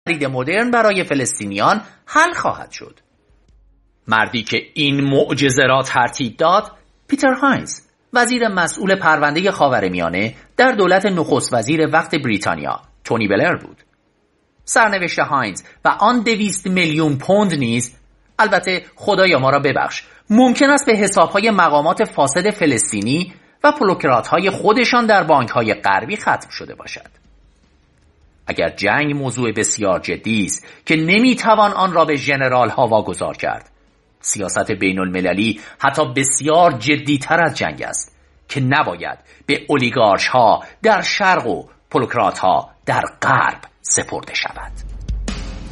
مدرن برای فلسطینیان حل خواهد شد. مردی که این معجزه را ترتیب داد پیتر هاینز، وزیر مسئول پرونده خاورمیانه در دولت نخست وزیر وقت بریتانیا تونی بلر بود. سرنوشت هاینز و آن 200 میلیون پوند نیز، البته خدایا ما را ببخش، ممکن است به حسابهای مقامات فاسد فلسطینی و پولوکرات‌های خودشان در بانک‌های غربی ختم شده باشد. اگر جنگ موضوع بسیار جدی است که نمیتوان آن را به ژنرال‌ها واگذار کرد، سیاست بین المللی حتی بسیار جدی‌تر از جنگ است که نباید به اولیگارش‌ها در شرق و پولوکرات‌ها در غرب سپرده شود.